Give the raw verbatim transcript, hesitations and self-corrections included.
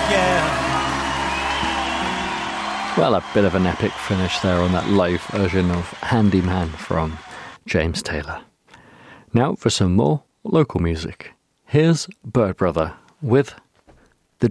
yeah. Well, a bit of an epic finish there on that live version of Handyman from James Taylor. Now for some more local music. Here's Bird Brother with